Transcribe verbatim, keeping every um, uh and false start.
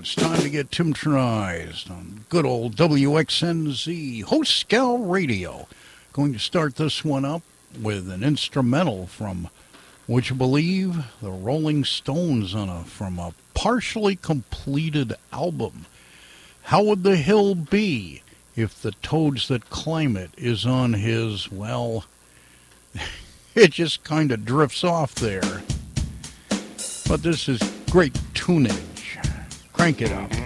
It's time to get Timtronized on good old W X N Z Host Scout Radio. Going to start this one up with an instrumental from, would you believe, the Rolling Stones on a from a partially completed album. How would the hill be if the Toads That Climb It is on his, well, it just kind of drifts off there. But this is great tunage. Crank it up.